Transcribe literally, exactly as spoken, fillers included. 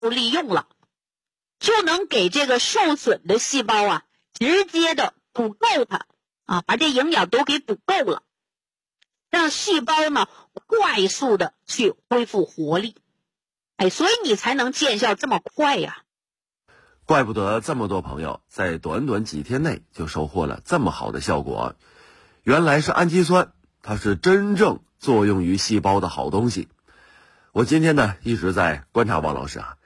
利用了，就能给这个受损的细胞啊直接的补够它啊，把这营养都给补够了，让细胞呢快速的去恢复活力。哎，所以你才能见效这么快呀。 怪不得这么多朋友在短短几天内就收获了这么好的效果，原来是氨基酸，它是真正作用于细胞的好东西。我今天呢一直在观察王老师啊，